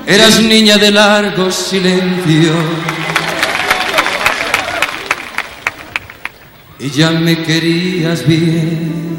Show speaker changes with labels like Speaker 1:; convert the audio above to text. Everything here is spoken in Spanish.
Speaker 1: Eras niña de largos silencios y ya me querías bien.